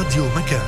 راديو مكان.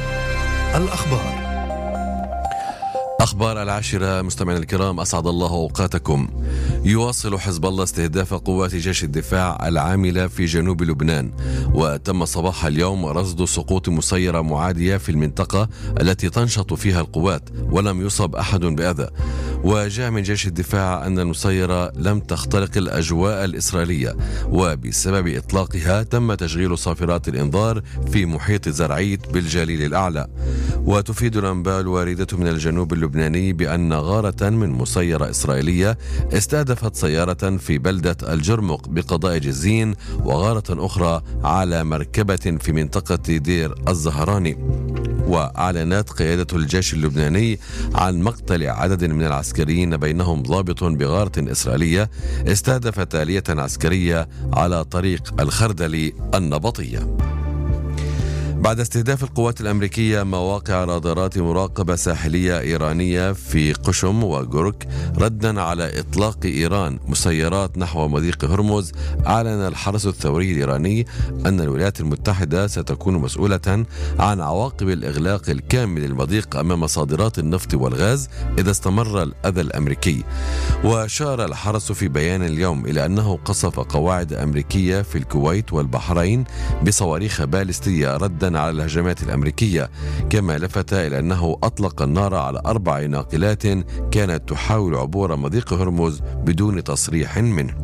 أخبار 10 مستمعينا الكرام، أسعد الله أوقاتكم. يواصل حزب الله استهداف قوات جيش الدفاع العاملة في جنوب لبنان، وتم صباح اليوم رصد سقوط مسيرة معادية في المنطقة التي تنشط فيها القوات، ولم يصب أحد بأذى. وجاء من جيش الدفاع أن المسيرة لم تخترق الأجواء الإسرائيلية، وبسبب إطلاقها تم تشغيل صافرات الإنذار في محيط زرعيت بالجليل الأعلى. وتفيد الأنباء الواردة من الجنوب اللبناني بأن غارة من مسيرة إسرائيلية استهدفت سيارة في بلدة الجرمق بقضاء جزين، وغارة أخرى على مركبة في منطقة دير الزهراني. وأعلنت قيادة الجيش اللبناني عن مقتل عدد من العسكريين، بينهم ضابط بغارة إسرائيلية استهدفت آلية عسكرية على طريق الخردلي النبطية. بعد استهداف القوات الأمريكية مواقع رادارات مراقبة ساحلية إيرانية في قشم وجورك ردا على إطلاق إيران مسيرات نحو مضيق هرمز، أعلن الحرس الثوري الإيراني أن الولايات المتحدة ستكون مسؤولة عن عواقب الإغلاق الكامل للمضيق أمام صادرات النفط والغاز إذا استمر الأذى الأمريكي. وأشار الحرس في بيان اليوم إلى أنه قصف قواعد أمريكية في الكويت والبحرين بصواريخ باليستية ردا على الهجمات الأمريكية، كما لفت إلى أنه أطلق النار على 4 ناقلات كانت تحاول عبور مضيق هرمز بدون تصريح منه.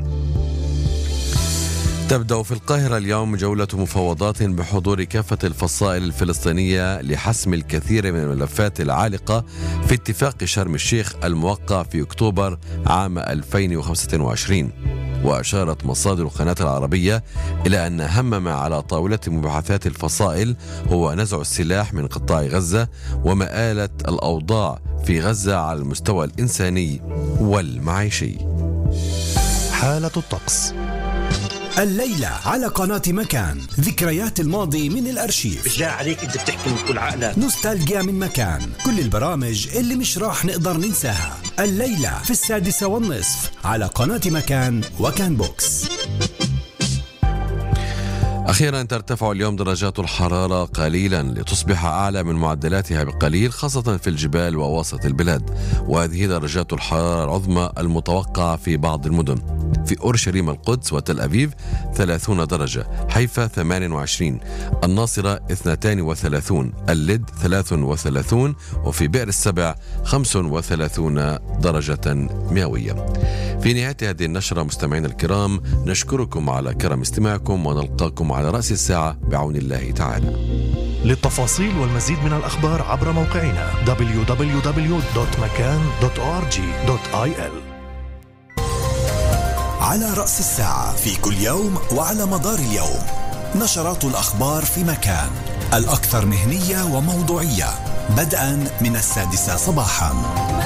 تبدأ في القاهرة اليوم جولة مفاوضات بحضور كافة الفصائل الفلسطينية لحسم الكثير من الملفات العالقة في اتفاق شرم الشيخ الموقع في أكتوبر عام 2025. وأشارت مصادر القناة العربية إلى أن أهم ما على طاولة مباحثات الفصائل هو نزع السلاح من قطاع غزة ومآلة الأوضاع في غزة على المستوى الإنساني والمعيشي. حالة الطقس الليلة على قناة مكان، ذكريات الماضي من الأرشيف. مش جاي عليك انت بتحكي من كل عقلك. نوستالجيا من مكان، كل البرامج اللي مش راح نقدر ننساها. الليلة في 6:30 على قناة مكان وكان بوكس. أخيرا ترتفع اليوم درجات الحرارة قليلا لتصبح أعلى من معدلاتها بقليل، خاصة في الجبال ووسط البلاد. وهذه درجات الحرارة العظمى المتوقعة في بعض المدن: في أورشليم القدس وتل أبيب 30 درجة، حيفا 28، الناصرة 32، اللد 33، وفي بئر السبع 35 درجة مئوية. في نهاية هذه النشرة مستمعين الكرام نشكركم على كرم استماعكم، ونلقاكم على رأس الساعة بعون الله تعالى. للتفاصيل والمزيد من الأخبار عبر موقعنا www.makan.org.il. على رأس الساعة في كل يوم وعلى مدار اليوم نشرات الأخبار في مكان، الأكثر مهنية وموضوعية، بدءا من 6 صباحا.